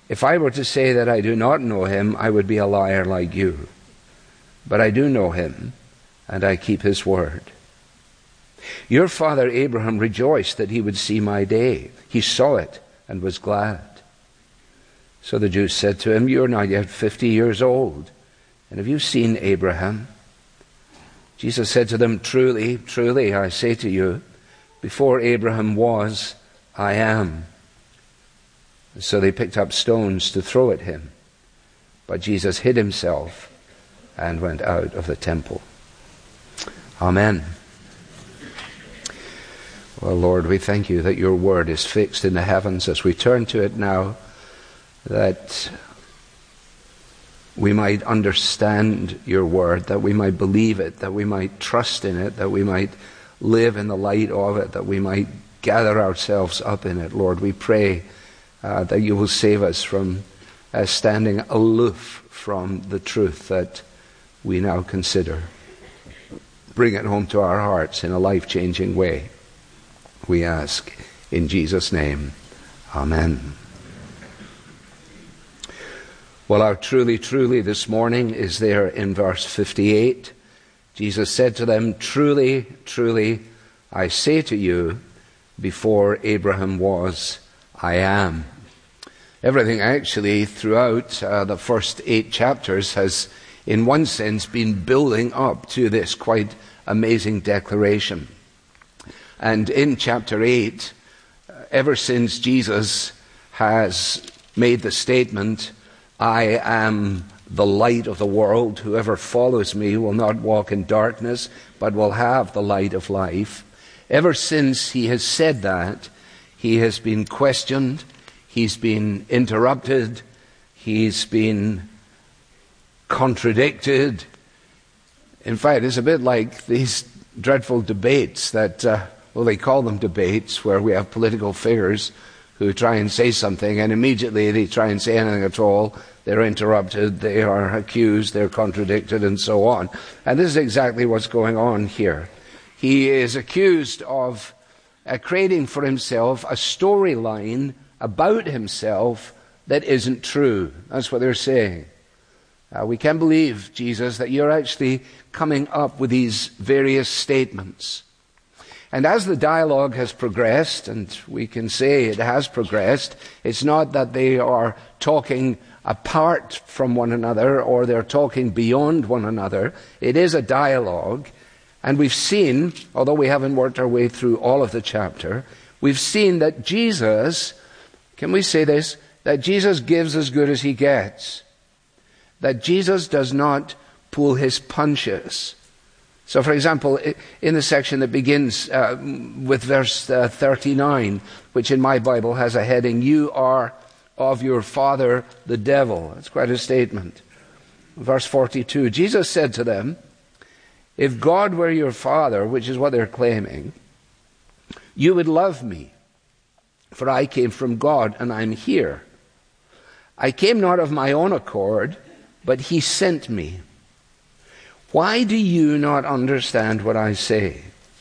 If I were to say that I do not know him, I would be a liar like you. But I do know him, and I keep his word. Your father Abraham rejoiced that he would see my day. He saw it and was glad. So the Jews said to him, you are not yet 50 years old, and have you seen Abraham? Jesus said to them, truly, truly, I say to you, before Abraham was, I am. So they picked up stones to throw at him. But Jesus hid himself and went out of the temple. Amen. Well, Lord, we thank you that your word is fixed in the heavens. As we turn to it now, that we might understand your word, that we might believe it, that we might trust in it, that we might live in the light of it, that we might gather ourselves up in it. Lord, we pray that you will save us from standing aloof from the truth that we now consider. Bring it home to our hearts in a life-changing way. We ask in Jesus' name. Amen. Well, our truly, truly this morning is there in verse 58. Jesus said to them, truly, truly, I say to you, before Abraham was, I am. Everything actually throughout the first 8 chapters has, in one sense, been building up to this quite amazing declaration. And in chapter 8, ever since Jesus has made the statement, I am the light of the world. Whoever follows me will not walk in darkness, but will have the light of life. Ever since he has said that, he has been questioned, he's been interrupted, he's been contradicted. In fact, it's a bit like these dreadful debates that, they call them debates, where we have political figures who try and say something, and immediately they try and say anything at all. They're interrupted, they are accused, they're contradicted, and so on. And this is exactly what's going on here. He is accused of creating for himself a storyline about himself that isn't true. That's what they're saying. We can't believe, Jesus, that you're actually coming up with these various statements. And as the dialogue has progressed, and we can say it has progressed, it's not that they are talking apart from one another or they're talking beyond one another. It is a dialogue. And we've seen, although we haven't worked our way through all of the chapter, we've seen that Jesus, can we say this? That Jesus gives as good as he gets. That Jesus does not pull his punches. So, for example, in the section that begins with verse 39, which in my Bible has a heading, you are of your father the devil. That's quite a statement. Verse 42, Jesus said to them, if God were your father, which is what they're claiming, you would love me, for I came from God and I'm here. I came not of my own accord, but he sent me. Why do you not understand what I say?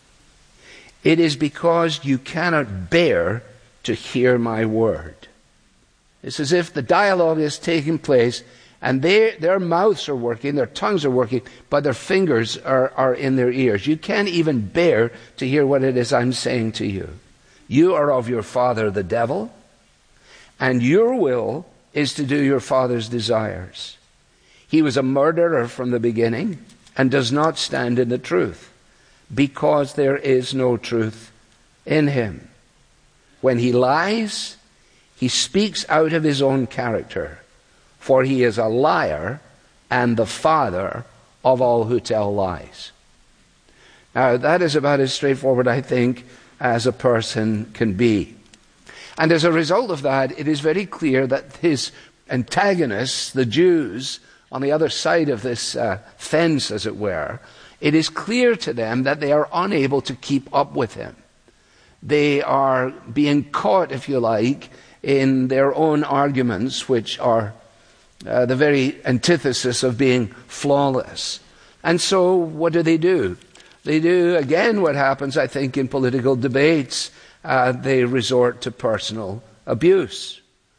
It is because you cannot bear to hear my word. It's as if the dialogue is taking place and their mouths are working, their tongues are working, but their fingers are in their ears. You can't even bear to hear what it is I'm saying to you. You are of your father the devil, and your will is to do your father's desires. He was a murderer from the beginning and does not stand in the truth, because there is no truth in him. When he lies, he speaks out of his own character, for he is a liar and the father of all who tell lies. Now, that is about as straightforward, I think, as a person can be. And as a result of that, it is very clear that his antagonists, the Jews, on the other side of this fence, as it were, it is clear to them that they are unable to keep up with him. They are being caught, if you like, in their own arguments, which are the very antithesis of being flawless. And so what do? They do, again, what happens, I think, in political debates. They resort to personal abuse.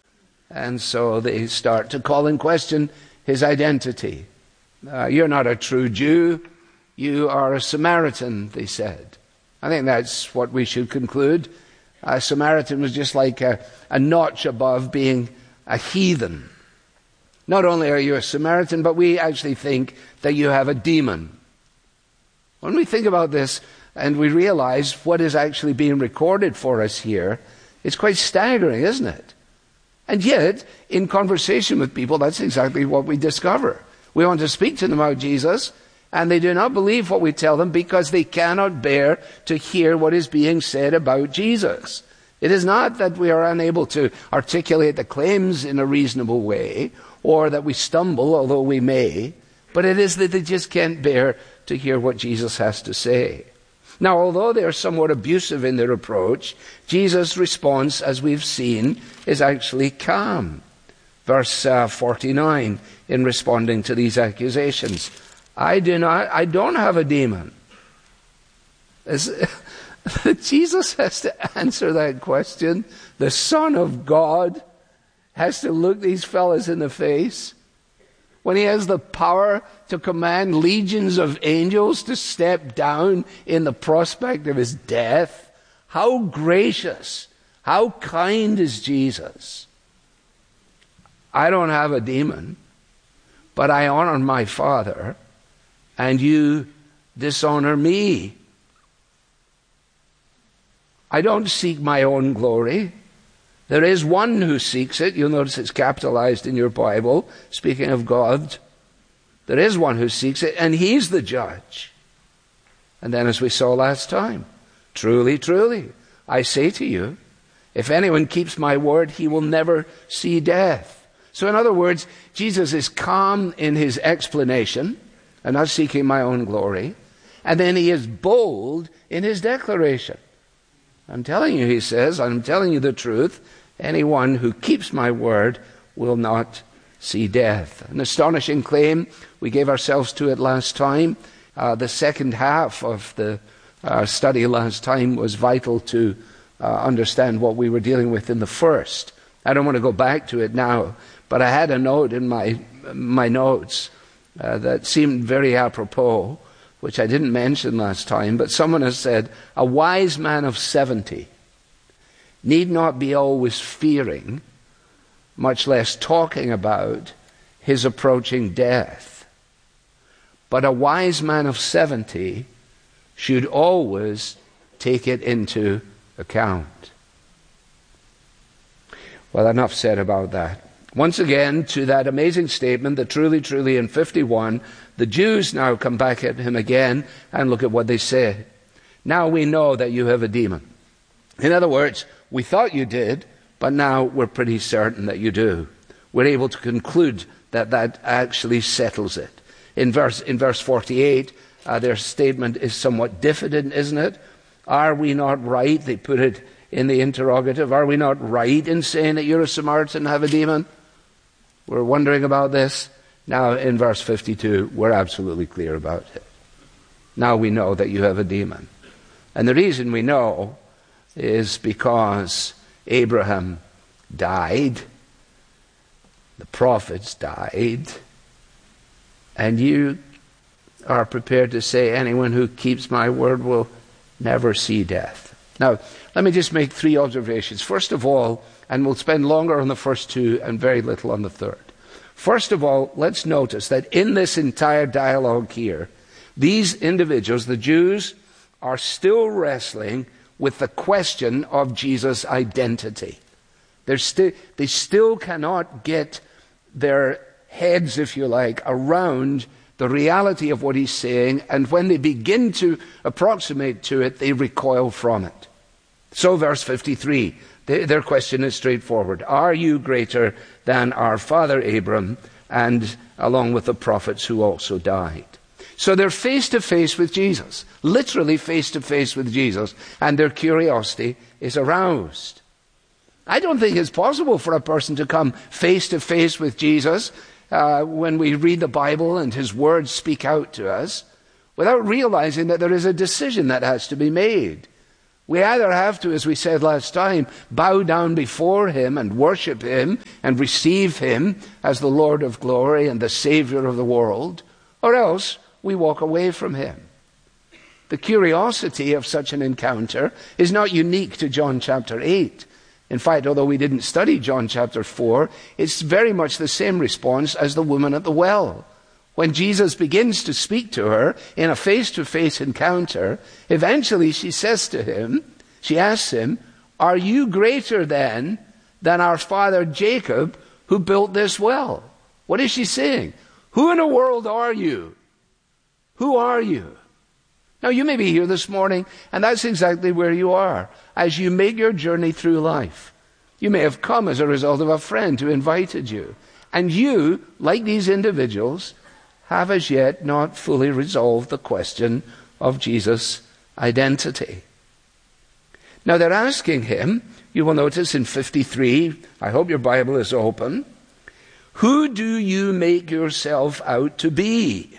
And so they start to call in question his identity. You're not a true Jew. You are a Samaritan, they said. I think that's what we should conclude. A Samaritan was just like a notch above being a heathen. Not only are you a Samaritan, but we actually think that you have a demon. When we think about this and we realize what is actually being recorded for us here, it's quite staggering, isn't it? And yet, in conversation with people, that's exactly what we discover. We want to speak to them about Jesus, and they do not believe what we tell them because they cannot bear to hear what is being said about Jesus. It is not that we are unable to articulate the claims in a reasonable way, or that we stumble, although we may, but it is that they just can't bear to hear what Jesus has to say. Now, although they are somewhat abusive in their approach, Jesus' response, as we've seen, is actually calm. Verse 49, in responding to these accusations, I don't have a demon. Jesus has to answer that question. The Son of God has to look these fellas in the face when he has the power to command legions of angels to step down in the prospect of his death. How gracious, how kind is Jesus. I don't have a demon, but I honor my Father, and you dishonor me. I don't seek my own glory. There is one who seeks it. You'll notice it's capitalized in your Bible, speaking of God. There is one who seeks it, and he's the judge. And then, as we saw last time, truly, truly, I say to you, if anyone keeps my word, he will never see death. So in other words, Jesus is calm in his explanation, and not seeking my own glory. And then he is bold in his declaration. I'm telling you, he says, I'm telling you the truth. Anyone who keeps my word will not see death. An astonishing claim. We gave ourselves to it last time. The second half of the study last time was vital to understand what we were dealing with in the first. I don't want to go back to it now, but I had a note in my notes that seemed very apropos, which I didn't mention last time, but someone has said, a wise man of 70 need not be always fearing, much less talking about, his approaching death. But a wise man of 70 should always take it into account. Well, enough said about that. Once again, to that amazing statement that truly, truly in 51, the Jews now come back at him again and look at what they say. Now we know that you have a demon. In other words, we thought you did, but now we're pretty certain that you do. We're able to conclude that actually settles it. In verse 48, their statement is somewhat diffident, isn't it? Are we not right? They put it in the interrogative. Are we not right in saying that you're a Samaritan and have a demon? We're wondering about this. Now in verse 52, we're absolutely clear about it. Now we know that you have a demon. And the reason we know is because Abraham died, the prophets died, and you are prepared to say anyone who keeps my word will never see death. Now, let me just make three observations. First of all, and we'll spend longer on the first two and very little on the third. First of all, let's notice that in this entire dialogue here, these individuals, the Jews, are still wrestling with the question of Jesus' identity. They still cannot get their heads, if you like, around the reality of what he's saying, and when they begin to approximate to it, they recoil from it. So verse 53, their question is straightforward. Are you greater than our father Abram, and along with the prophets who also died? So they're face to face with Jesus, literally face to face with Jesus, and their curiosity is aroused. I don't think it's possible for a person to come face to face with Jesus when we read the Bible and his words speak out to us without realizing that there is a decision that has to be made. We either have to, as we said last time, bow down before him and worship him and receive him as the Lord of glory and the Savior of the world, or else we walk away from him. The curiosity of such an encounter is not unique to John chapter 8. In fact, although we didn't study John chapter 4, it's very much the same response as the woman at the well. When Jesus begins to speak to her in a face-to-face encounter, eventually she asks him, "Are you greater then than our father Jacob who built this well?" What is she saying? Who in the world are you? Who are you? Now you may be here this morning, and that's exactly where you are as you make your journey through life. You may have come as a result of a friend who invited you. And you, like these individuals, have as yet not fully resolved the question of Jesus' identity. Now they're asking him, you will notice in 53, I hope your Bible is open, "Who do you make yourself out to be?"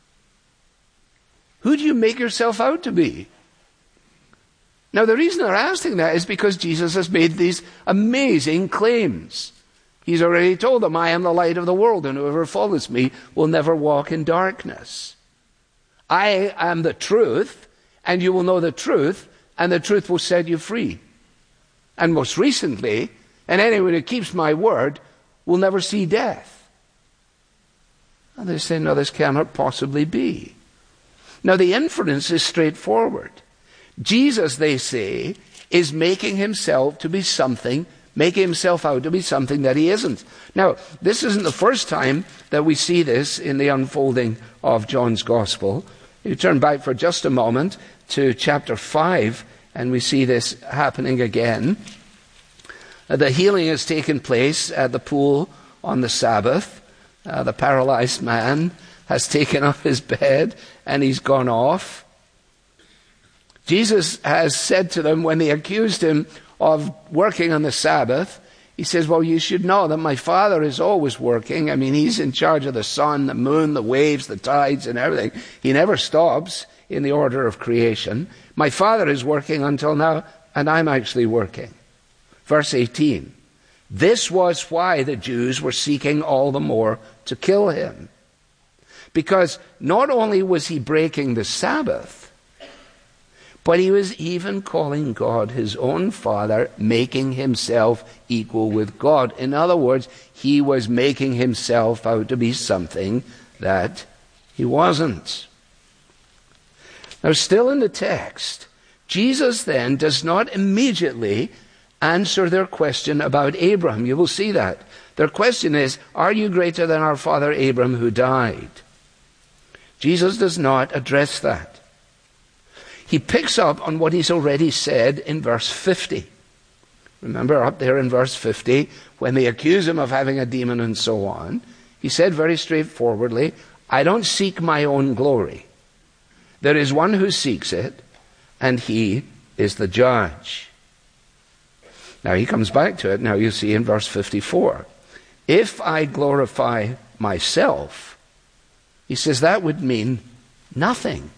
Who do you make yourself out to be? Now the reason they're asking that is because Jesus has made these amazing claims. He's already told them, "I am the light of the world, and whoever follows me will never walk in darkness. I am the truth, and you will know the truth, and the truth will set you free. And most recently, and anyone who keeps my word will never see death." And they say, no, this cannot possibly be. Now the inference is straightforward. Jesus, they say, is making himself out to be something that he isn't. Now, this isn't the first time that we see this in the unfolding of John's Gospel. You turn back for just a moment to chapter 5, and we see this happening again. The healing has taken place at the pool on the Sabbath. The paralyzed man has taken up his bed, and he's gone off. Jesus has said to them, when they accused him of working on the Sabbath, he says, "Well, you should know that my Father is always working. I mean, he's in charge of the sun, the moon, the waves, the tides, and everything. He never stops in the order of creation. My Father is working until now, and I'm actually working." Verse 18, "This was why the Jews were seeking all the more to kill him. Because not only was he breaking the Sabbath, but he was even calling God his own Father, making himself equal with God." In other words, he was making himself out to be something that he wasn't. Now, still in the text, Jesus then does not immediately answer their question about Abraham. You will see that. Their question is, "Are you greater than our father Abraham who died?" Jesus does not address that. He picks up on what he's already said in verse 50. Remember up there in verse 50, when they accuse him of having a demon and so on, he said very straightforwardly, "I don't seek my own glory. There is one who seeks it, and he is the judge." Now he comes back to it. Now you see in verse 54, "If I glorify myself," he says, that would mean nothing.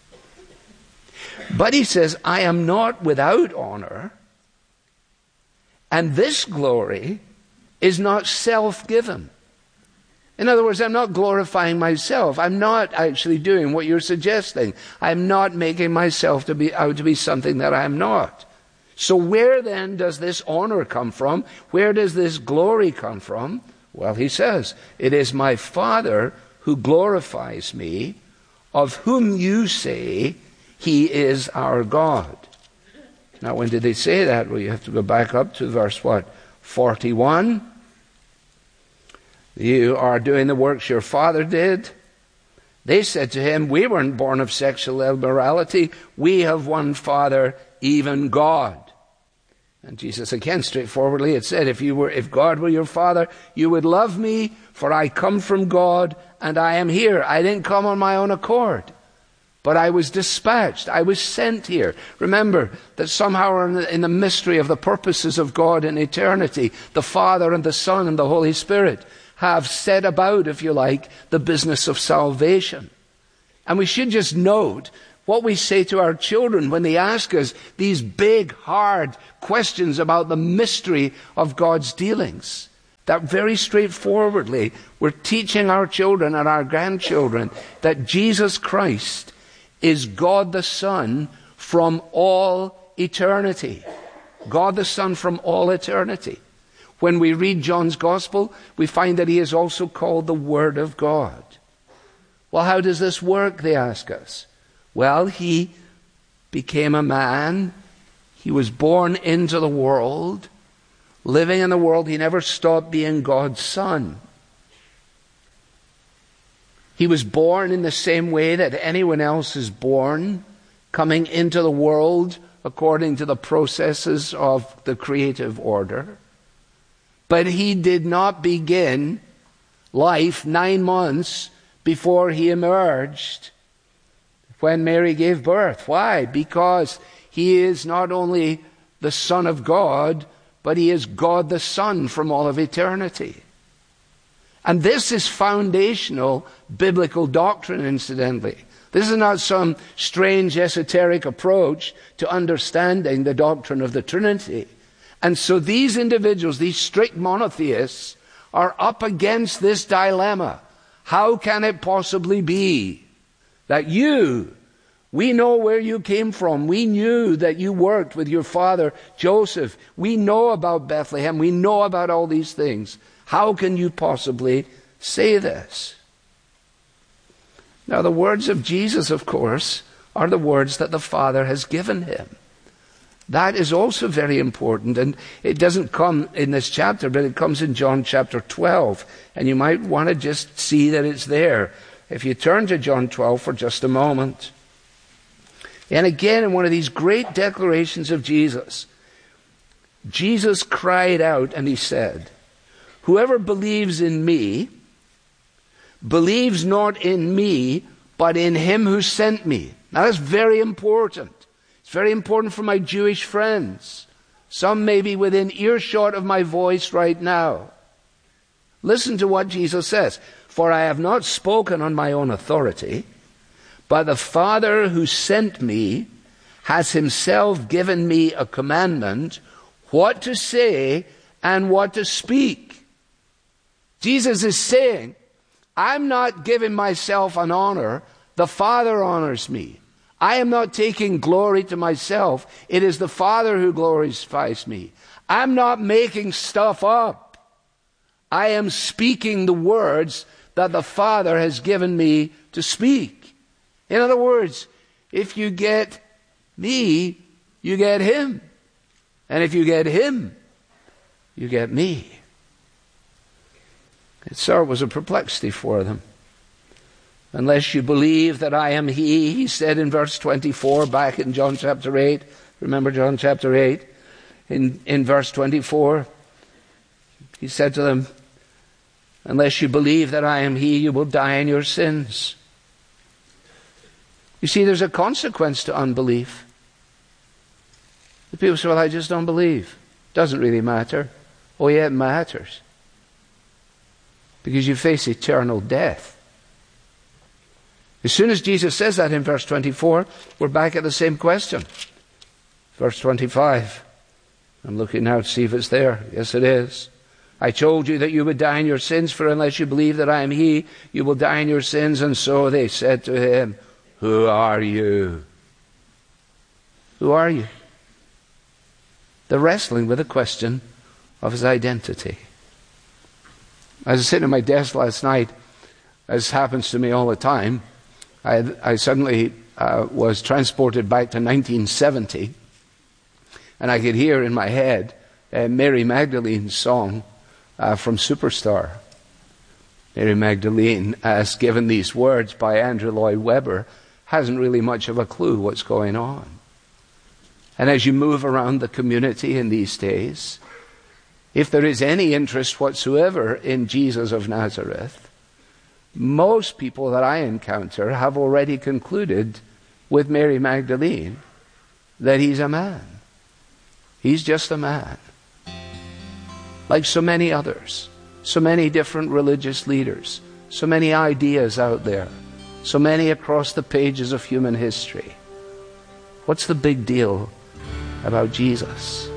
But he says, "I am not without honor, and this glory is not self-given." In other words, I'm not glorifying myself. I'm not actually doing what you're suggesting. I'm not making myself out to be something that I'm not. So where then does this honor come from? Where does this glory come from? Well, he says, "It is my Father who glorifies me, of whom you say he is our God." Now, when did they say that? Well, you have to go back up to verse 41. "You are doing the works your father did." They said to him, "We weren't born of sexual immorality. We have one Father, even God." And Jesus again straightforwardly had said, if God were your Father, you would love me, for I come from God and I am here. I didn't come on my own accord, but I was dispatched. I was sent here. Remember that somehow in the mystery of the purposes of God in eternity, the Father and the Son and the Holy Spirit have set about, if you like, the business of salvation. And we should just note, What we say to our children when they ask us these big, hard questions about the mystery of God's dealings. That very straightforwardly, we're teaching our children and our grandchildren that Jesus Christ is God the Son from all eternity. God the Son from all eternity. When we read John's Gospel, we find that he is also called the Word of God. Well, how does this work, they ask us? Well, he became a man. He was born into the world. Living in the world, he never stopped being God's Son. He was born in the same way that anyone else is born, coming into the world according to the processes of the creative order. But he did not begin life 9 months before he emerged when Mary gave birth. Why? Because he is not only the Son of God, but he is God the Son from all of eternity. And this is foundational biblical doctrine, incidentally. This is not some strange esoteric approach to understanding the doctrine of the Trinity. And so these individuals, these strict monotheists, are up against this dilemma. How can it possibly be that we know where you came from. We knew that you worked with your father Joseph. We know about Bethlehem. We know about all these things. How can you possibly say this? Now, the words of Jesus, of course, are the words that the Father has given him. That is also very important, and it doesn't come in this chapter, but it comes in John chapter 12, and you might want to just see that it's there. If you turn to John 12 for just a moment. And again, in one of these great declarations of Jesus, Jesus cried out and he said, "Whoever believes in me, believes not in me, but in him who sent me." Now that's very important. It's very important for my Jewish friends. Some may be within earshot of my voice right now. Listen to what Jesus says. "For I have not spoken on my own authority, but the Father who sent me has himself given me a commandment what to say and what to speak." Jesus is saying, I'm not giving myself an honor. The Father honors me. I am not taking glory to myself. It is the Father who glorifies me. I'm not making stuff up. I am speaking the words that the Father has given me to speak. In other words, if you get me, you get him. And if you get him, you get me. And so it was a perplexity for them. "Unless you believe that I am he said in verse 24 back in John chapter 8. Remember John chapter 8? In verse 24, he said to them, "Unless you believe that I am he, you will die in your sins." You see, there's a consequence to unbelief. The people say, "Well, I just don't believe." Doesn't really matter. Oh, yeah, it matters. Because you face eternal death. As soon as Jesus says that in verse 24, we're back at the same question. Verse 25. I'm looking now to see if it's there. Yes, it is. "I told you that you would die in your sins, for unless you believe that I am he, you will die in your sins." And so they said to him, "Who are you?" Who are you? They're wrestling with the question of his identity. I was sitting at my desk last night, as happens to me all the time. I suddenly was transported back to 1970, and I could hear in my head Mary Magdalene's song from Superstar. Mary Magdalene, as given these words by Andrew Lloyd Webber, hasn't really much of a clue what's going on. And as you move around the community in these days, if there is any interest whatsoever in Jesus of Nazareth, most people that I encounter have already concluded with Mary Magdalene that he's a man. He's just a man. Like so many others, so many different religious leaders, so many ideas out there, so many across the pages of human history. What's the big deal about Jesus?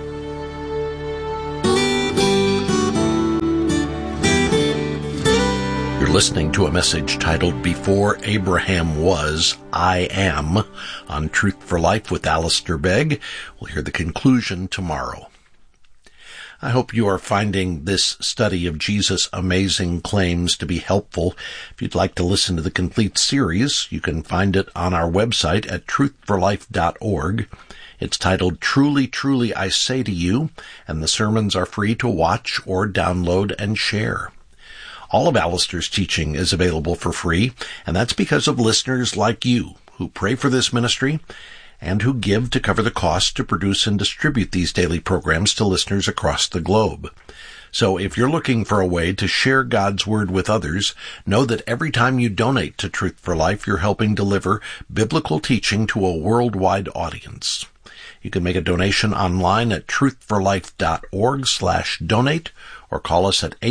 You're listening to a message titled Before Abraham Was, I Am, on Truth for Life with Alistair Begg. We'll hear the conclusion tomorrow. I hope you are finding this study of Jesus' amazing claims to be helpful. If you'd like to listen to the complete series, you can find it on our website at truthforlife.org. It's titled Truly, Truly, I Say to You, and the sermons are free to watch or download and share. All of Alistair's teaching is available for free, and that's because of listeners like you who pray for this ministry and who give to cover the cost to produce and distribute these daily programs to listeners across the globe. So if you're looking for a way to share God's Word with others, know that every time you donate to Truth for Life, you're helping deliver biblical teaching to a worldwide audience. You can make a donation online at truthforlife.org/donate or call us at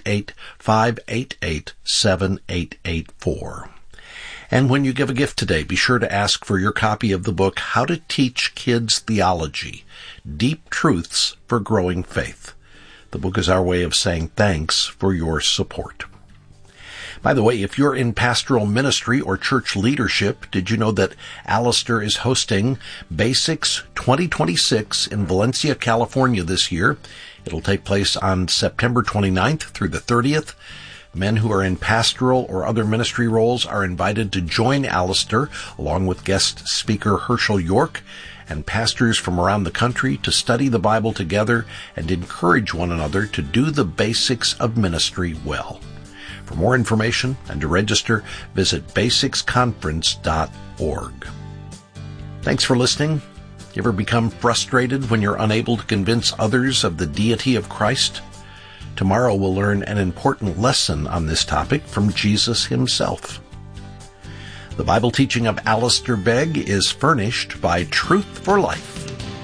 888-588-7884. And when you give a gift today, be sure to ask for your copy of the book, How to Teach Kids Theology, Deep Truths for Growing Faith. The book is our way of saying thanks for your support. By the way, if you're in pastoral ministry or church leadership, did you know that Alistair is hosting Basics 2026 in Valencia, California this year? It'll take place on September 29th through the 30th. Men who are in pastoral or other ministry roles are invited to join Alistair, along with guest speaker Herschel York, and pastors from around the country to study the Bible together and encourage one another to do the basics of ministry well. For more information and to register, visit basicsconference.org. Thanks for listening. You ever become frustrated when you're unable to convince others of the deity of Christ? Tomorrow we'll learn an important lesson on this topic from Jesus himself. The Bible teaching of Alistair Begg is furnished by Truth for Life.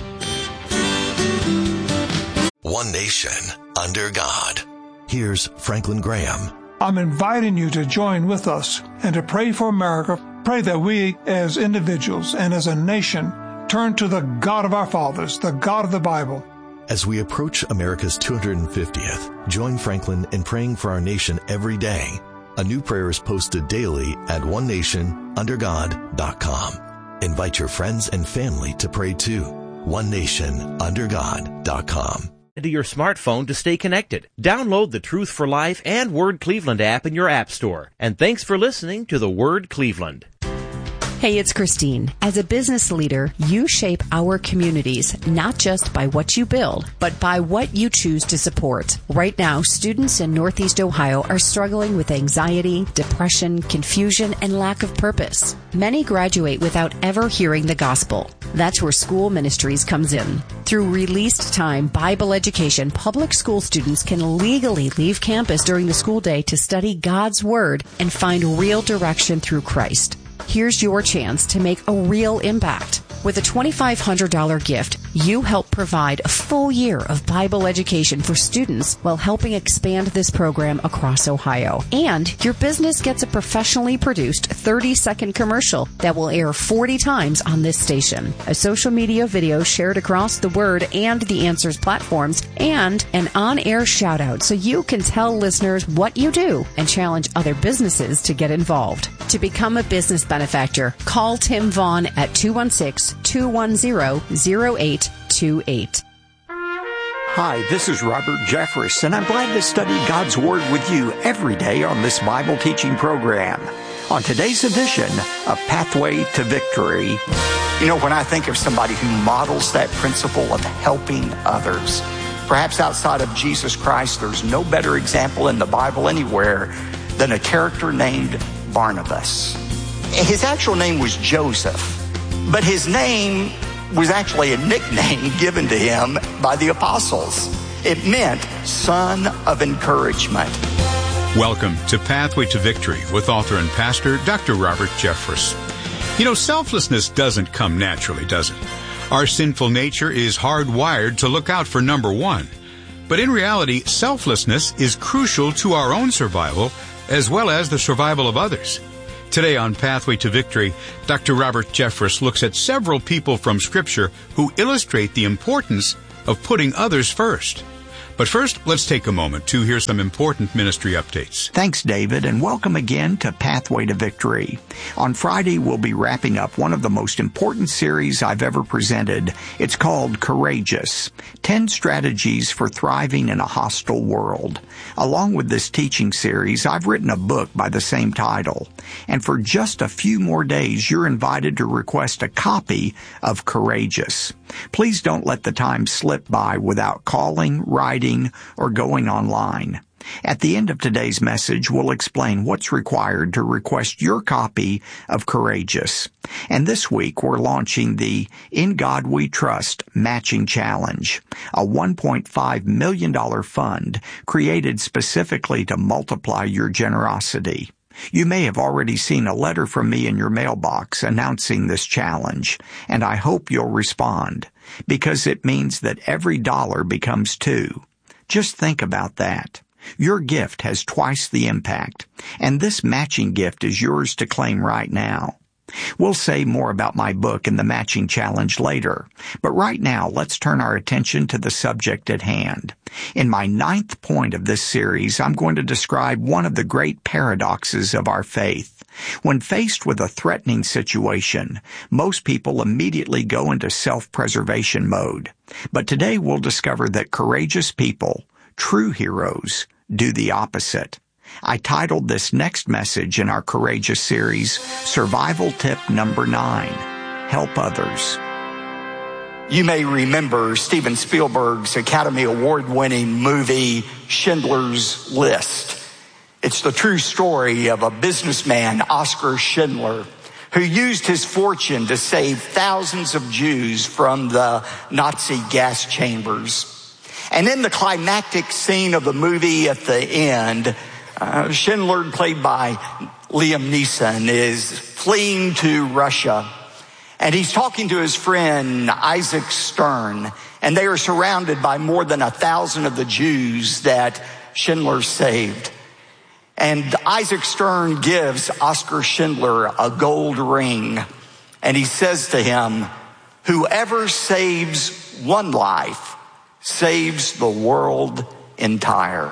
One nation, under God. Here's Franklin Graham. I'm inviting you to join with us and to pray for America. Pray that we as individuals and as a nation turn to the God of our fathers, the God of the Bible. As we approach America's 250th, join Franklin in praying for our nation every day. A new prayer is posted daily at onenationundergod.com. Invite your friends and family to pray too. onenationundergod.com. To your smartphone to stay connected. Download the Truth for Life and Word Cleveland app in your app store. And thanks for listening to the Word Cleveland. Hey, it's Christine. As a business leader, you shape our communities, not just by what you build, but by what you choose to support. Right now, students in Northeast Ohio are struggling with anxiety, depression, confusion, and lack of purpose. Many graduate without ever hearing the gospel. That's where School Ministries comes in. Through released time Bible education, public school students can legally leave campus during the school day to study God's Word and find real direction through Christ. Here's your chance to make a real impact. With a $2,500 gift, you help provide a full year of Bible education for students while helping expand this program across Ohio. And your business gets a professionally produced 30-second commercial that will air 40 times on this station, a social media video shared across the Word and the Answers platforms, and an on-air shout-out so you can tell listeners what you do and challenge other businesses to get involved. To become a business benefactor, call Tim Vaughn at 216-210-0828. Hi, this is Robert Jeffress, and I'm glad to study God's Word with you every day on this Bible teaching program. On today's edition of Pathway to Victory. You know, when I think of somebody who models that principle of helping others, perhaps outside of Jesus Christ, there's no better example in the Bible anywhere than a character named Barnabas. His actual name was Joseph, but his name was actually a nickname given to him by the apostles. It meant son of encouragement. Welcome to Pathway to Victory with author and pastor Dr. Robert Jeffress. You know, selflessness doesn't come naturally, does it? Our sinful nature is hardwired to look out for number one. But in reality, selflessness is crucial to our own survival as well as the survival of others. Today on Pathway to Victory, Dr. Robert Jeffress looks at several people from Scripture who illustrate the importance of putting others first. But first, let's take a moment to hear some important ministry updates. Thanks, David, and welcome again to Pathway to Victory. On Friday, we'll be wrapping up one of the most important series I've ever presented. It's called Courageous, 10 Strategies for Thriving in a Hostile World. Along with this teaching series, I've written a book by the same title. And for just a few more days, you're invited to request a copy of Courageous. Please don't let the time slip by without calling, writing, or going online. At the end of today's message, we'll explain what's required to request your copy of Courageous. And this week, we're launching the In God We Trust Matching Challenge, a $1.5 million fund created specifically to multiply your generosity. You may have already seen a letter from me in your mailbox announcing this challenge, and I hope you'll respond, because it means that every dollar becomes two. Just think about that. Your gift has twice the impact, and this matching gift is yours to claim right now. We'll say more about my book and the matching challenge later, but right now let's turn our attention to the subject at hand. In my 9th point of this series, I'm going to describe one of the great paradoxes of our faith. When faced with a threatening situation, most people immediately go into self-preservation mode. But today we'll discover that courageous people, true heroes, do the opposite. I titled this next message in our Courageous series, Survival Tip Number 9, Help Others. You may remember Steven Spielberg's Academy Award-winning movie, Schindler's List. It's the true story of a businessman, Oskar Schindler, who used his fortune to save thousands of Jews from the Nazi gas chambers. And in the climactic scene of the movie at the end, Schindler, played by Liam Neeson, is fleeing to Russia. And he's talking to his friend Isaac Stern, and they are surrounded by more than 1,000 of the Jews that Schindler saved. And Isaac Stern gives Oskar Schindler a gold ring, and he says to him, "Whoever saves one life saves the world entire."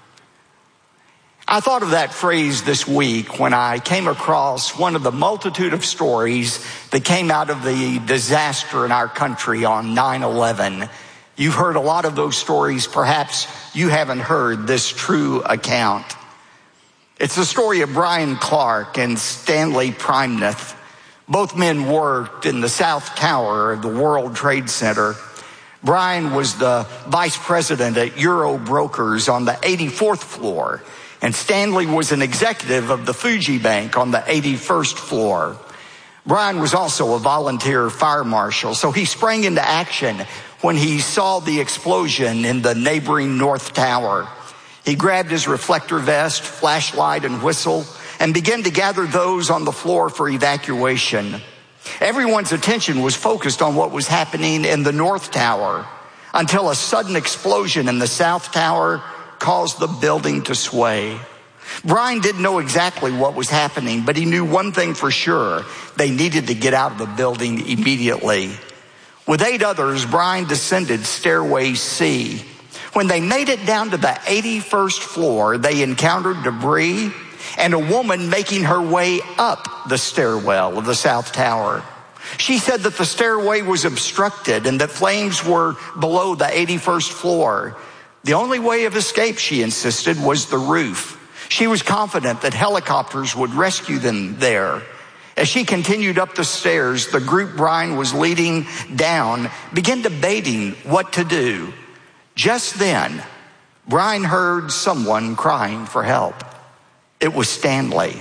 I thought of that phrase this week when I came across one of the multitude of stories that came out of the disaster in our country on 9/11. You've heard a lot of those stories. Perhaps you haven't heard this true account. It's the story of Brian Clark and Stanley Primneth. Both men worked in the South Tower of the World Trade Center. Brian was the vice president at Euro Brokers on the 84th floor, and Stanley was an executive of the Fuji Bank on the 81st floor. Brian was also a volunteer fire marshal, so he sprang into action when he saw the explosion in the neighboring North Tower. He grabbed his reflector vest, flashlight, and whistle, and began to gather those on the floor for evacuation. Everyone's attention was focused on what was happening in the North Tower until a sudden explosion in the South Tower caused the building to sway. Brian didn't know exactly what was happening, but he knew one thing for sure: they needed to get out of the building immediately. With 8 others, Brian descended stairway C. When they made it down to the 81st floor, they encountered debris and a woman making her way up the stairwell of the South Tower. She said that the stairway was obstructed and that flames were below the 81st floor. The only way of escape, she insisted, was the roof. She was confident that helicopters would rescue them there. As she continued up the stairs, the group Brian was leading down began debating what to do. Just then, Brian heard someone crying for help. It was Stanley.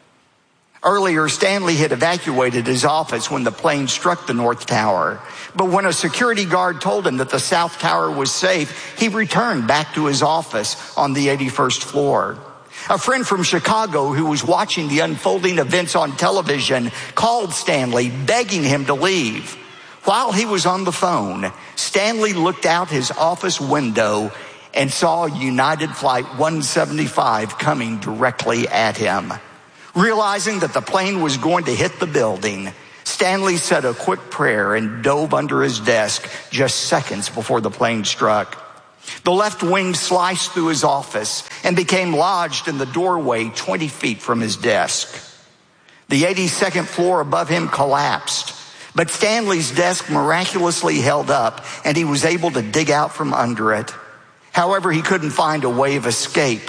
Earlier, Stanley had evacuated his office when the plane struck the North Tower. But when a security guard told him that the South Tower was safe, he returned back to his office on the 81st floor. A friend from Chicago who was watching the unfolding events on television called Stanley, begging him to leave. While he was on the phone, Stanley looked out his office window and saw United Flight 175 coming directly at him. Realizing that the plane was going to hit the building, Stanley said a quick prayer and dove under his desk just seconds before the plane struck. The left wing sliced through his office and became lodged in the doorway 20 feet from his desk. The 82nd floor above him collapsed, but Stanley's desk miraculously held up and he was able to dig out from under it. However, he couldn't find a way of escape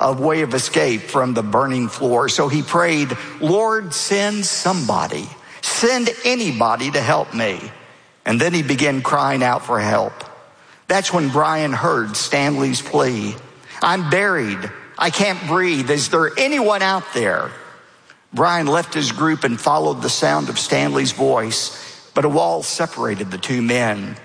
from the burning floor. So he prayed, "Lord, send somebody, send anybody to help me." And then he began crying out for help. That's when Brian heard Stanley's plea. "I'm buried. I can't breathe. Is there anyone out there?" Brian left his group and followed the sound of Stanley's voice, but a wall separated the two men.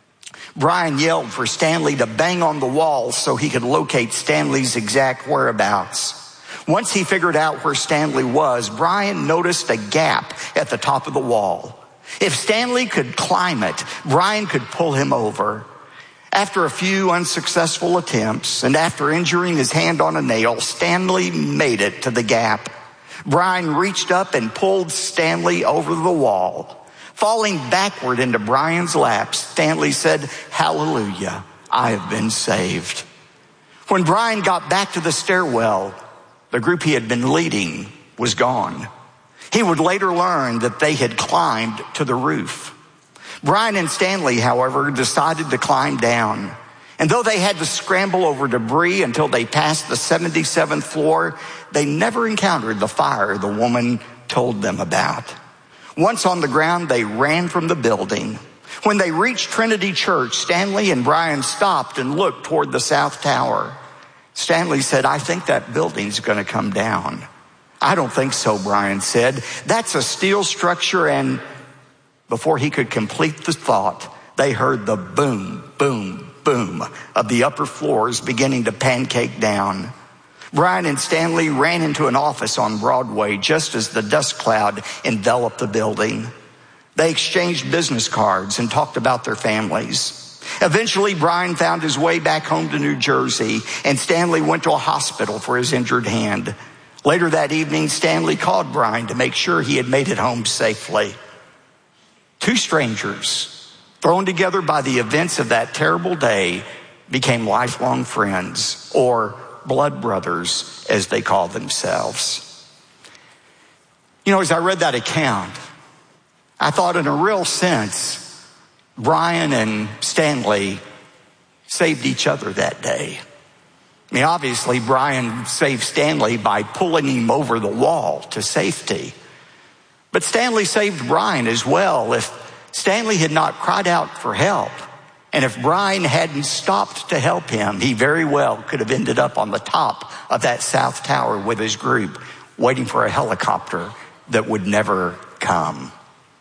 Brian yelled for Stanley to bang on the wall so he could locate Stanley's exact whereabouts. Once he figured out where Stanley was, Brian noticed a gap at the top of the wall. If Stanley could climb it, Brian could pull him over. After a few unsuccessful attempts and after injuring his hand on a nail, Stanley made it to the gap. Brian reached up and pulled Stanley over the wall. Falling backward into Brian's lap, Stanley said, "Hallelujah, I have been saved." When Brian got back to the stairwell, the group he had been leading was gone. He would later learn that they had climbed to the roof. Brian and Stanley, however, decided to climb down. And though they had to scramble over debris until they passed the 77th floor, they never encountered the fire the woman told them about. Once on the ground, they ran from the building. When they reached Trinity Church, Stanley and Brian stopped and looked toward the South Tower. Stanley said, "I think that building's going to come down." "I don't think so," Brian said. "That's a steel structure," and before he could complete the thought, they heard the boom, boom, boom of the upper floors beginning to pancake down. Brian and Stanley ran into an office on Broadway just as the dust cloud enveloped the building. They exchanged business cards and talked about their families. Eventually, Brian found his way back home to New Jersey, and Stanley went to a hospital for his injured hand. Later that evening, Stanley called Brian to make sure he had made it home safely. Two strangers, thrown together by the events of that terrible day, became lifelong friends, or blood brothers, as they call themselves. You know, as I read that account, I thought in a real sense, Brian and Stanley saved each other that day. I mean, obviously, Brian saved Stanley by pulling him over the wall to safety. But Stanley saved Brian as well. If Stanley had not cried out for help, and if Brian hadn't stopped to help him, he very well could have ended up on the top of that South Tower with his group, waiting for a helicopter that would never come.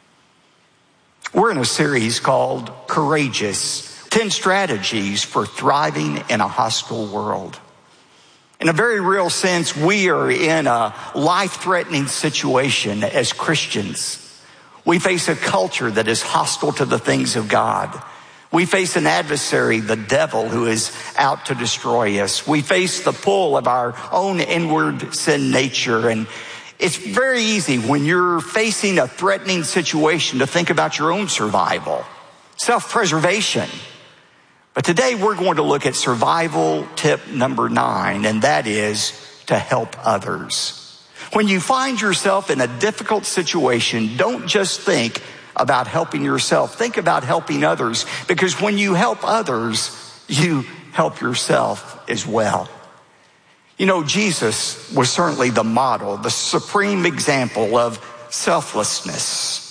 We're in a series called Courageous, 10 Strategies for Thriving in a Hostile World. In a very real sense, we are in a life-threatening situation as Christians. We face a culture that is hostile to the things of God. We face an adversary, the devil, who is out to destroy us. We face the pull of our own inward sin nature. And it's very easy when you're facing a threatening situation to think about your own survival, self-preservation. But today we're going to look at survival tip number 9, and that is to help others. When you find yourself in a difficult situation, don't just think about helping yourself. Think about helping others, because when you help others, you help yourself as well. You know, Jesus was certainly the model, the supreme example of selflessness.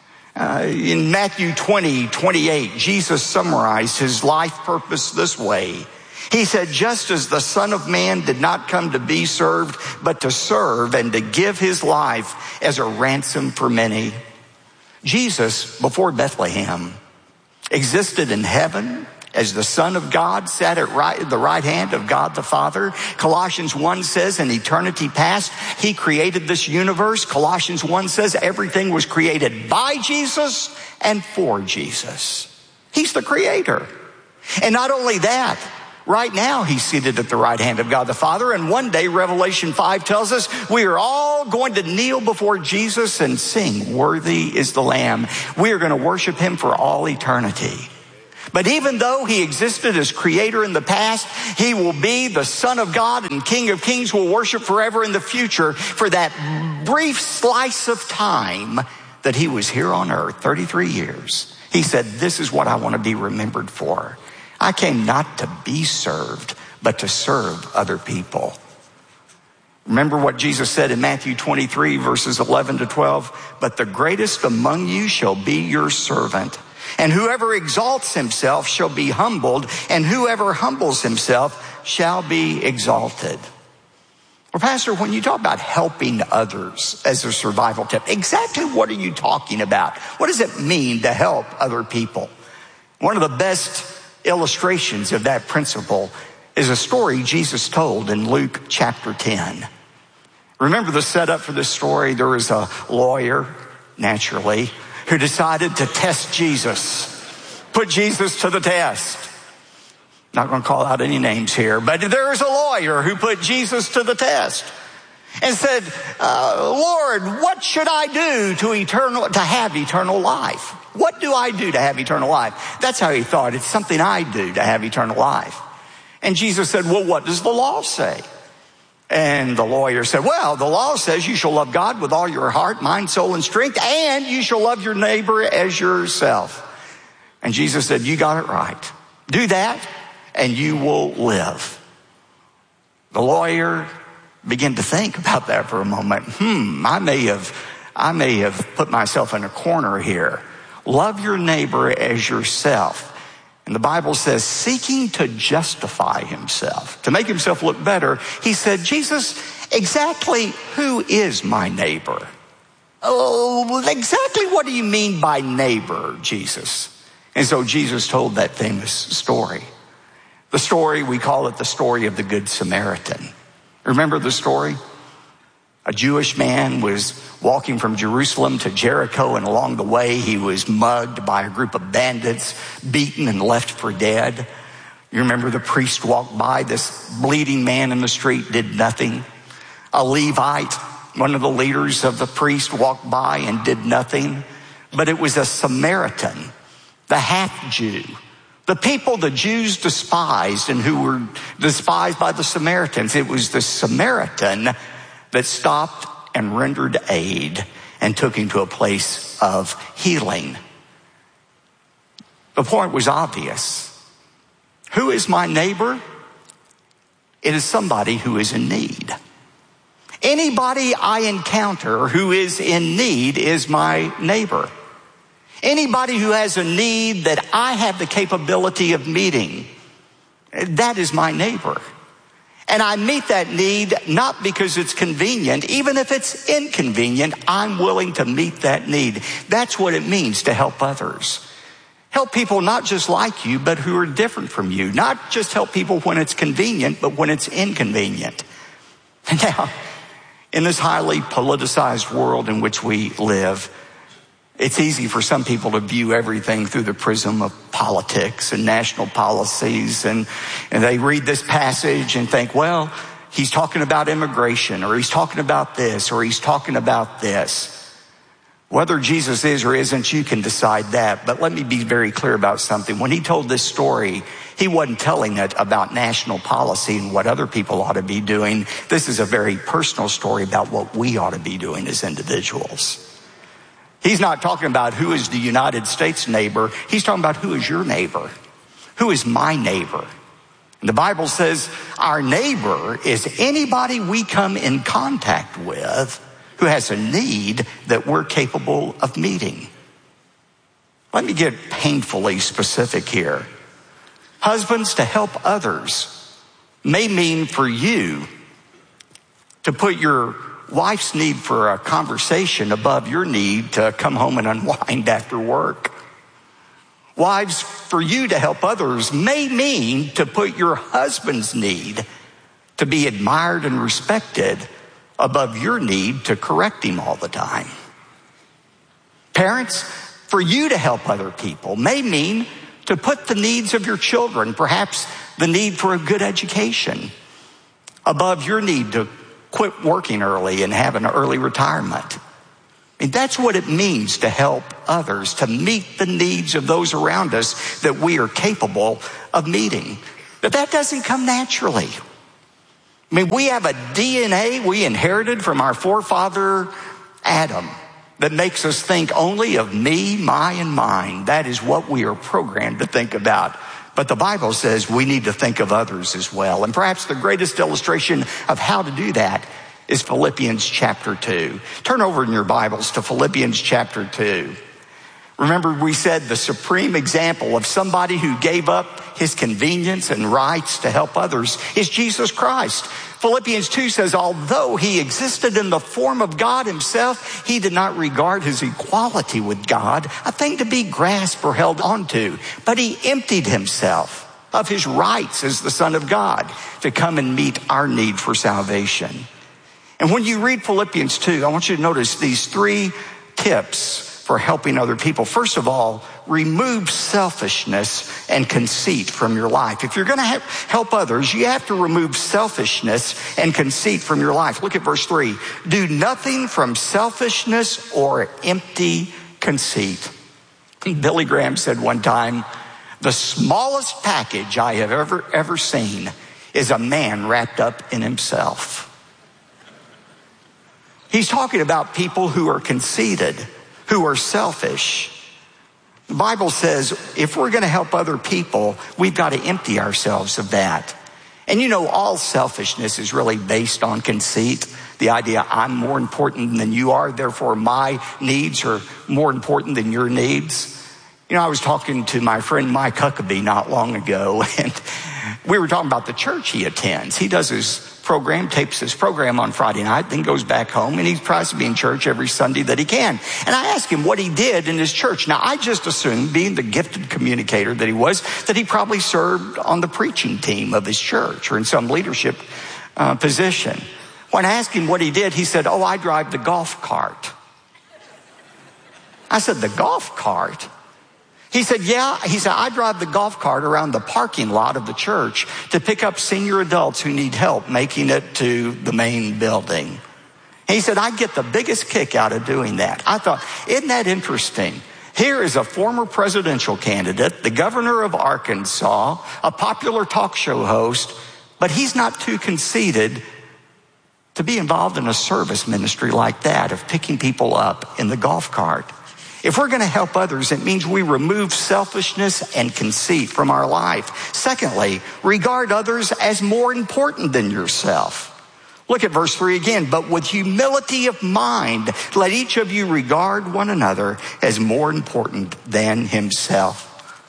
In Matthew 20:28, Jesus summarized his life purpose this way. He said, "Just as the Son of Man did not come to be served, but to serve and to give his life as a ransom for many." Jesus, before Bethlehem, existed in heaven as the Son of God, sat at the right hand of God the Father. Colossians 1 says in eternity past, he created this universe. Colossians 1 says everything was created by Jesus and for Jesus. He's the creator. And not only that, Right now, he's seated at the right hand of God the Father. And one day, Revelation 5 tells us we are all going to kneel before Jesus and sing, "Worthy is the Lamb." We are going to worship him for all eternity. But even though he existed as creator in the past, he will be the Son of God and King of Kings will worship forever in the future for that brief slice of time that he was here on earth, 33 years. He said, "This is what I want to be remembered for. I came not to be served, but to serve other people." Remember what Jesus said in Matthew 23, verses 11 to 12, "But the greatest among you shall be your servant. And whoever exalts himself shall be humbled, and whoever humbles himself shall be exalted." Well, Pastor, when you talk about helping others as a survival tip, exactly what are you talking about? What does it mean to help other people? One of the best illustrations of that principle is a story Jesus told in Luke chapter 10. Remember the setup for this story? There was a lawyer, naturally, who decided to test Jesus, put Jesus to the test. Not going to call out any names here, but there is a lawyer who put Jesus to the test and said, "Lord, what should I do to have eternal life? What do I do to have eternal life?" That's how he thought. It's something I do to have eternal life. And Jesus said, "Well, what does the law say?" And the lawyer said, "Well, the law says you shall love God with all your heart, mind, soul, and strength, and you shall love your neighbor as yourself." And Jesus said, "You got it right. Do that, and you will live." The lawyer began to think about that for a moment. I may have put myself in a corner here. Love your neighbor as yourself. And the Bible says, seeking to justify himself, to make himself look better, he said, "Jesus, exactly who is my neighbor?" "Oh, exactly what do you mean by neighbor, Jesus?" And so Jesus told that famous story. The story, we call it the story of the Good Samaritan. Remember the story? A Jewish man was walking from Jerusalem to Jericho, and along the way he was mugged by a group of bandits, beaten and left for dead. You remember the priest walked by, this bleeding man in the street did nothing. A Levite, one of the leaders of the priest, walked by and did nothing. But it was a Samaritan, the half-Jew, the people the Jews despised and who were despised by the Samaritans. It was the Samaritan that stopped and rendered aid and took him to a place of healing. The point was obvious. Who is my neighbor? It is somebody who is in need. Anybody I encounter who is in need is my neighbor. Anybody who has a need that I have the capability of meeting, that is my neighbor. And I meet that need not because it's convenient. Even if it's inconvenient, I'm willing to meet that need. That's what it means to help others. Help people not just like you, but who are different from you. Not just help people when it's convenient, but when it's inconvenient. Now, in this highly politicized world in which we live, it's easy for some people to view everything through the prism of politics and national policies. And they read this passage and think, well, he's talking about immigration, or he's talking about this, or he's talking about this. Whether Jesus is or isn't, you can decide that. But let me be very clear about something. When he told this story, he wasn't telling it about national policy and what other people ought to be doing. This is a very personal story about what we ought to be doing as individuals. He's not talking about who is the United States neighbor. He's talking about who is your neighbor. Who is my neighbor? And the Bible says our neighbor is anybody we come in contact with who has a need that we're capable of meeting. Let me get painfully specific here. Husbands, to help others may mean for you to put your wife's need for a conversation above your need to come home and unwind after work. Wives, for you to help others may mean to put your husband's need to be admired and respected above your need to correct him all the time. Parents, for you to help other people may mean to put the needs of your children, perhaps the need for a good education, above your need to quit working early and have an early retirement. And that's what it means to help others, to meet the needs of those around us that we are capable of meeting. But that doesn't come naturally. I mean, we have a DNA we inherited from our forefather Adam that makes us think only of me, my, and mine. That is what we are programmed to think about. But the Bible says we need to think of others as well. And perhaps the greatest illustration of how to do that is Philippians chapter 2. Turn over in your Bibles to Philippians chapter 2. Remember, we said the supreme example of somebody who gave up his convenience and rights to help others is Jesus Christ. Philippians 2 says, although he existed in the form of God himself, he did not regard his equality with God a thing to be grasped or held onto, but he emptied himself of his rights as the Son of God to come and meet our need for salvation. And when you read Philippians 2, I want you to notice these 3 tips for helping other people. First of all, remove selfishness and conceit from your life. If you're going to help others, you have to remove selfishness and conceit from your life. Look at verse 3. Do nothing from selfishness or empty conceit. Billy Graham said one time, the smallest package I have ever seen is a man wrapped up in himself. He's talking about people who are conceited, who are selfish. The Bible says if we're going to help other people, we've got to empty ourselves of that. And you know, all selfishness is really based on conceit. The idea, I'm more important than you are, therefore my needs are more important than your needs. You know, I was talking to my friend Mike Huckabee not long ago, and we were talking about the church he attends. He does his program, tapes his program on Friday night, then goes back home, and he tries to be in church every Sunday that he can. And I asked him what he did in his church. Now, I just assumed, being the gifted communicator that he was, that he probably served on the preaching team of his church or in some leadership position. When I asked him what he did, he said, oh, I drive the golf cart. I said, the golf cart? He said, yeah. He said, I drive the golf cart around the parking lot of the church to pick up senior adults who need help making it to the main building. He said, I get the biggest kick out of doing that. I thought, isn't that interesting? Here is a former presidential candidate, the governor of Arkansas, a popular talk show host, but he's not too conceited to be involved in a service ministry like that of picking people up in the golf cart. If we're going to help others, it means we remove selfishness and conceit from our life. Secondly, regard others as more important than yourself. Look at verse 3 again. But with humility of mind, let each of you regard one another as more important than himself.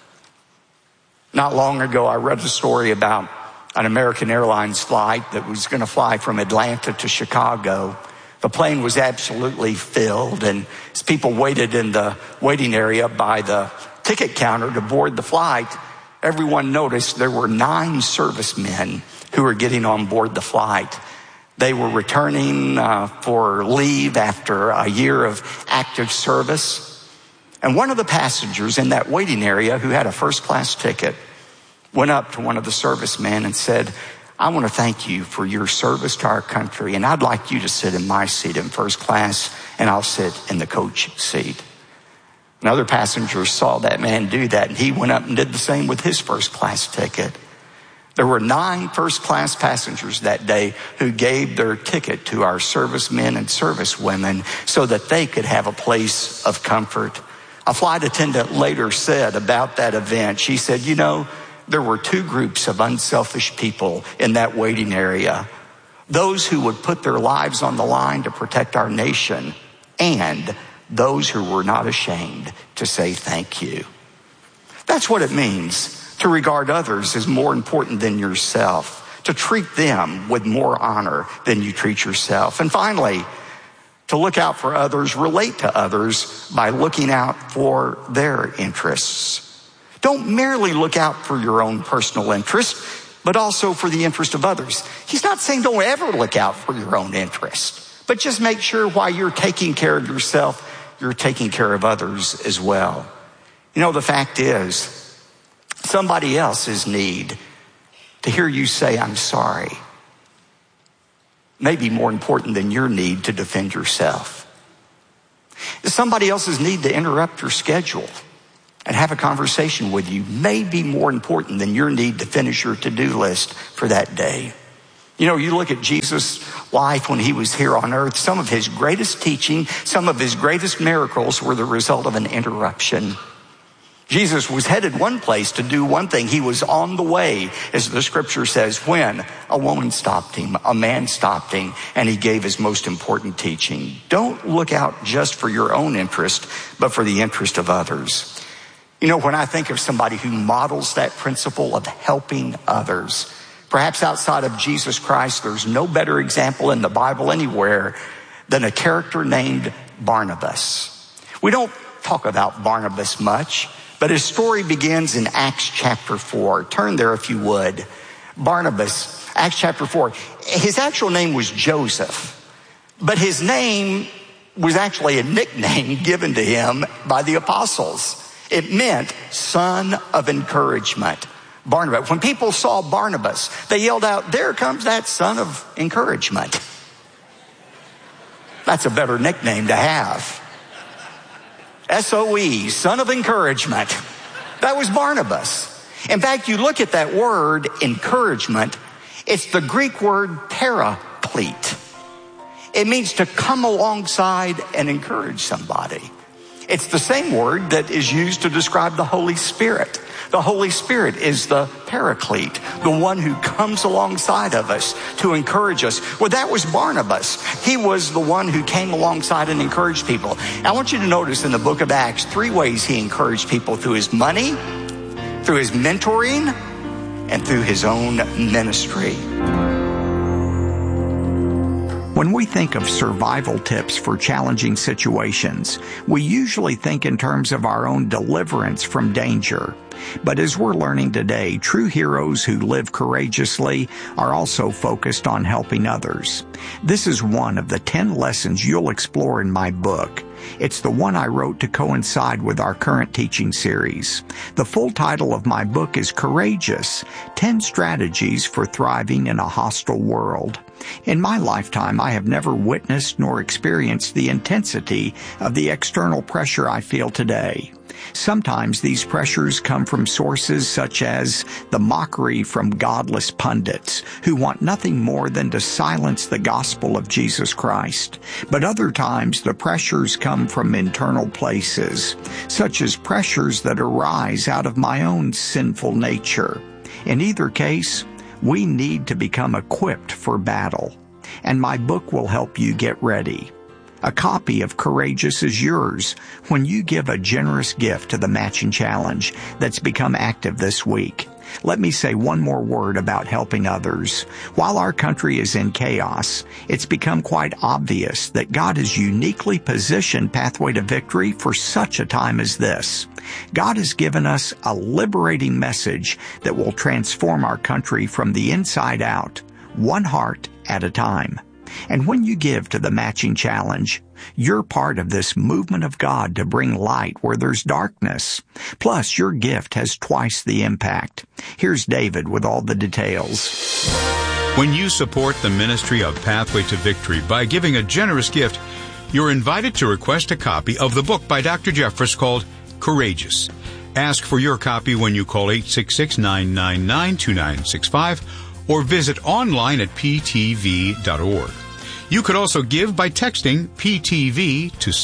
Not long ago, I read a story about an American Airlines flight that was going to fly from Atlanta to Chicago. The plane was absolutely filled, and as people waited in the waiting area by the ticket counter to board the flight, everyone noticed there were 9 servicemen who were getting on board the flight. They were returning for leave after a year of active service. And one of the passengers in that waiting area who had a first-class ticket went up to one of the servicemen and said, I want to thank you for your service to our country, and I'd like you to sit in my seat in first class, and I'll sit in the coach seat. Another passenger saw that man do that, and he went up and did the same with his first class ticket. There were 9 first class passengers that day who gave their ticket to our servicemen and servicewomen so that they could have a place of comfort. A flight attendant later said about that event, she said, you know, there were 2 groups of unselfish people in that waiting area. Those who would put their lives on the line to protect our nation, and those who were not ashamed to say thank you. That's what it means to regard others as more important than yourself, to treat them with more honor than you treat yourself. And finally, to look out for others, relate to others by looking out for their interests. Don't merely look out for your own personal interest, but also for the interest of others. He's not saying don't ever look out for your own interest, but just make sure while you're taking care of yourself, you're taking care of others as well. You know, the fact is, somebody else's need to hear you say, I'm sorry, may be more important than your need to defend yourself. Somebody else's need to interrupt your schedule and have a conversation with you may be more important than your need to finish your to-do list for that day. You know, you look at Jesus' life when he was here on earth, some of his greatest teaching, some of his greatest miracles were the result of an interruption. Jesus was headed one place to do one thing. He was on the way, as the scripture says, when a woman stopped him, a man stopped him, and he gave his most important teaching. Don't look out just for your own interest, but for the interest of others. You know, when I think of somebody who models that principle of helping others, perhaps outside of Jesus Christ, there's no better example in the Bible anywhere than a character named Barnabas. We don't talk about Barnabas much, but his story begins in Acts chapter 4. Turn there if you would. Barnabas, Acts chapter 4. His actual name was Joseph, but his name was actually a nickname given to him by the apostles. It meant son of encouragement. Barnabas. When people saw Barnabas, they yelled out, there comes that son of encouragement. That's a better nickname to have. S-O-E, son of encouragement. That was Barnabas. In fact, you look at that word, encouragement, it's the Greek word paraclete. It means to come alongside and encourage somebody. It's the same word that is used to describe the Holy Spirit. The Holy Spirit is the paraclete, the one who comes alongside of us to encourage us. Well, that was Barnabas. He was the one who came alongside and encouraged people. I want you to notice in the book of Acts 3 ways he encouraged people: through his money, through his mentoring, and through his own ministry. When we think of survival tips for challenging situations, we usually think in terms of our own deliverance from danger. But as we're learning today, true heroes who live courageously are also focused on helping others. This is one of the 10 lessons you'll explore in my book. It's the one I wrote to coincide with our current teaching series. The full title of my book is Courageous: 10 Strategies for Thriving in a Hostile World. In my lifetime, I have never witnessed nor experienced the intensity of the external pressure I feel today. Sometimes these pressures come from sources such as the mockery from godless pundits who want nothing more than to silence the gospel of Jesus Christ. But other times the pressures come from internal places, such as pressures that arise out of my own sinful nature. In either case, we need to become equipped for battle, and my book will help you get ready. A copy of Courageous is yours when you give a generous gift to the matching challenge that's become active this week. Let me say one more word about helping others. While our country is in chaos, it's become quite obvious that God has uniquely positioned Pathway to Victory for such a time as this. God has given us a liberating message that will transform our country from the inside out, one heart at a time. And when you give to the matching challenge, you're part of this movement of God to bring light where there's darkness. Plus, your gift has twice the impact. Here's David with all the details. When you support the ministry of Pathway to Victory by giving a generous gift, you're invited to request a copy of the book by Dr. Jeffress called Courageous. Ask for your copy when you call 866-999-2965 or visit online at ptv.org. You could also give by texting PTV to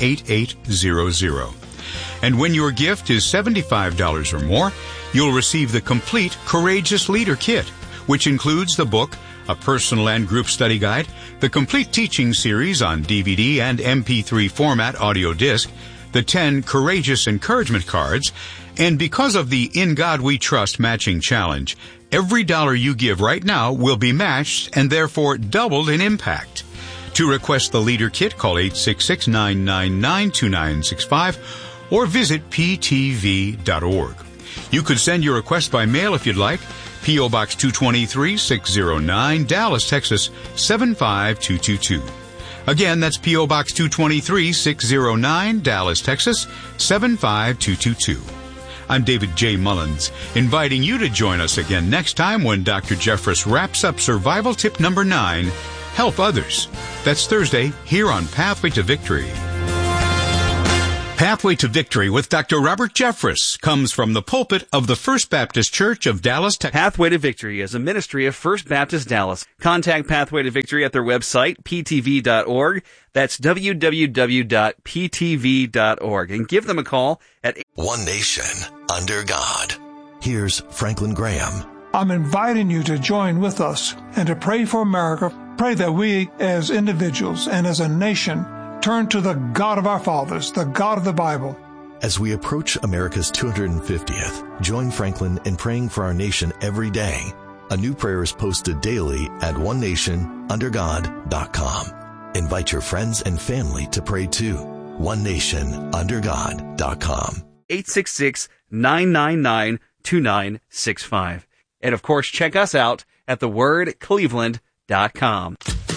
78800. And when your gift is $75 or more, you'll receive the complete Courageous Leader Kit, which includes the book, a personal and group study guide, the complete teaching series on DVD and MP3 format audio disc, the 10 Courageous Encouragement cards, and because of the In God We Trust matching challenge, every dollar you give right now will be matched and therefore doubled in impact. To request the Leader Kit, call 866-999-2965 or visit ptv.org. You could send your request by mail if you'd like. P.O. Box 223, 609, Dallas, Texas, 75222. Again, that's P.O. Box 223, 609, Dallas, Texas, 75222. I'm David J. Mullins, inviting you to join us again next time when Dr. Jeffress wraps up survival tip number 9, help others. That's Thursday here on Pathway to Victory. Pathway to Victory with Dr. Robert Jeffress comes from the pulpit of the First Baptist Church of Dallas, Texas. Pathway to Victory is a ministry of First Baptist Dallas. Contact Pathway to Victory at their website, ptv.org. That's www.ptv.org. And give them a call at... One nation, under God. Here's Franklin Graham. I'm inviting you to join with us and to pray for America. Pray that we as individuals and as a nation turn to the God of our fathers, the God of the Bible. As we approach America's 250th, join Franklin in praying for our nation every day. A new prayer is posted daily at onenationundergod.com. Invite your friends and family to pray too. onenationundergod.com. 866-999-2965. And of course, check us out at thewordcleveland.com.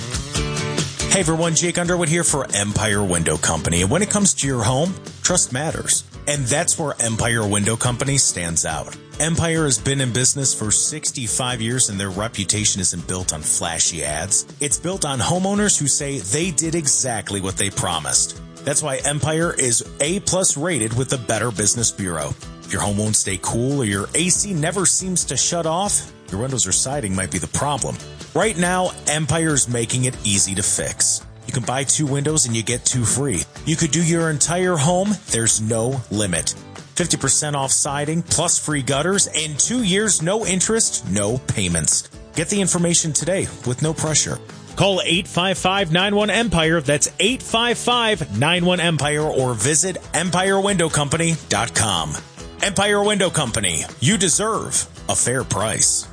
Hey everyone, Jake Underwood here for Empire Window Company. And when it comes to your home, trust matters. And that's where Empire Window Company stands out. Empire has been in business for 65 years and their reputation isn't built on flashy ads. It's built on homeowners who say they did exactly what they promised. That's why Empire is A+ rated with the Better Business Bureau. If your home won't stay cool or your AC never seems to shut off, your windows or siding might be the problem. Right now, Empire's making it easy to fix. You can buy 2 windows and you get 2 free. You could do your entire home, there's no limit. 50% off siding, plus free gutters, and 2 years, no interest, no payments. Get the information today with no pressure. Call 855-91-EMPIRE, that's 855-91-EMPIRE, or visit EmpireWindowCompany.com. Empire Window Company, you deserve a fair price.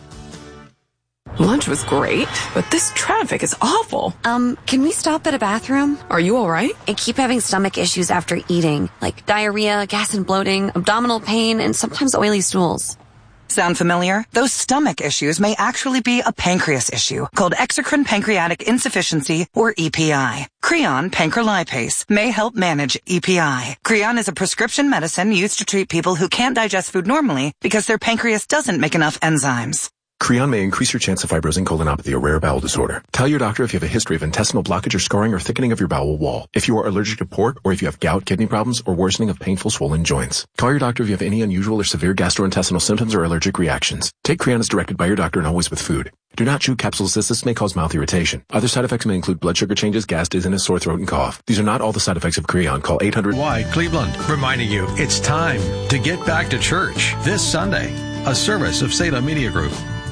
Lunch was great, but this traffic is awful. Can we stop at a bathroom? Are you all right? I keep having stomach issues after eating, like diarrhea, gas and bloating, abdominal pain, and sometimes oily stools. Sound familiar? Those stomach issues may actually be a pancreas issue called exocrine pancreatic insufficiency, or EPI. Creon pancrelipase may help manage EPI. Creon is a prescription medicine used to treat people who can't digest food normally because their pancreas doesn't make enough enzymes. Creon may increase your chance of fibrosing colonopathy, a rare bowel disorder. Tell your doctor if you have a history of intestinal blockage or scarring or thickening of your bowel wall, if you are allergic to pork, or if you have gout, kidney problems, or worsening of painful swollen joints. Call your doctor if you have any unusual or severe gastrointestinal symptoms or allergic reactions. Take Creon as directed by your doctor and always with food. Do not chew capsules as this may cause mouth irritation. Other side effects may include blood sugar changes, gas, dizziness, sore throat, and cough. These are not all the side effects of Creon. Call 800. Why Cleveland, reminding you it's time to get back to church this Sunday. A service of Salem Media Group.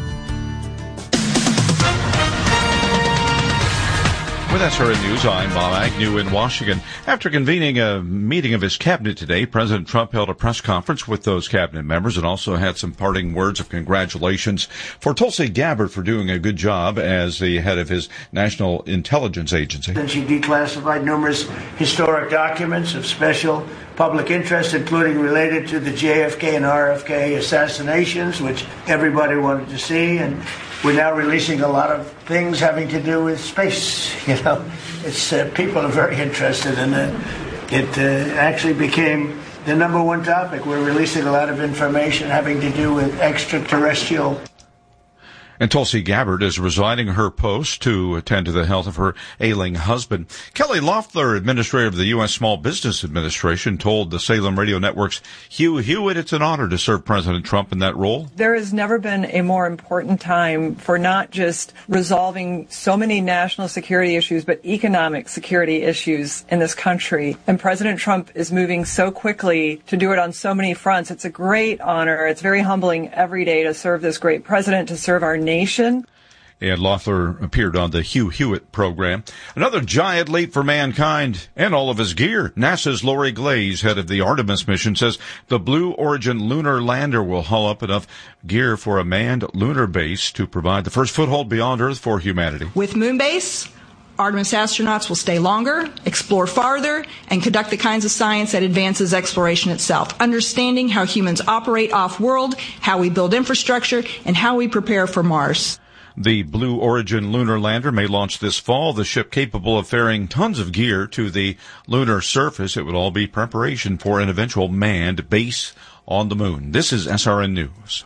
With SRN News, I'm Bob Agnew in Washington. After convening a meeting of his cabinet today, President Trump held a press conference with those cabinet members and also had some parting words of congratulations for Tulsi Gabbard for doing a good job as the head of his National Intelligence Agency. She declassified numerous historic documents of special public interest, including related to the JFK and RFK assassinations, which everybody wanted to see, and we're now releasing a lot of things having to do with space. It's people are very interested in it. It actually became the number one topic. We're releasing a lot of information having to do with extraterrestrial. And Tulsi Gabbard is resigning her post to attend to the health of her ailing husband. Kelly Loeffler, administrator of the U.S. Small Business Administration, told the Salem Radio Network's Hugh Hewitt it's an honor to serve President Trump in that role. There has never been a more important time for not just resolving so many national security issues, but economic security issues in this country. And President Trump is moving so quickly to do it on so many fronts. It's a great honor. It's very humbling every day to serve this great president, to serve our nation. And Loeffler appeared on the Hugh Hewitt program. Another giant leap for mankind and all of his gear. NASA's Lori Glaze, head of the Artemis mission, says the Blue Origin lunar lander will haul up enough gear for a manned lunar base to provide the first foothold beyond Earth for humanity. With Moonbase, Artemis astronauts will stay longer, explore farther, and conduct the kinds of science that advances exploration itself, understanding how humans operate off-world, how we build infrastructure, and how we prepare for Mars. The Blue Origin lunar lander may launch this fall. The ship capable of ferrying tons of gear to the lunar surface. It would all be preparation for an eventual manned base on the moon. This is SRN News.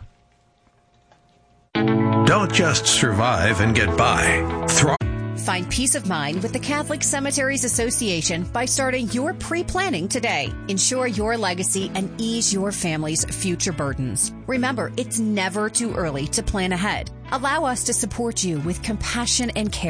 Don't just survive and get by. Find peace of mind with the Catholic Cemeteries Association by starting your pre-planning today. Ensure your legacy and ease your family's future burdens. Remember, it's never too early to plan ahead. Allow us to support you with compassion and care.